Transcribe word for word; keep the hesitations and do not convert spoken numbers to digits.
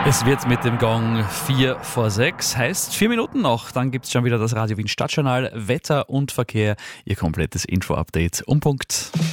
Es wird mit dem Gong vier vor sechs, heißt vier Minuten noch, dann gibt's schon wieder das Radio Wien Stadtjournal, Wetter und Verkehr, Ihr komplettes Info-Update um Punkt.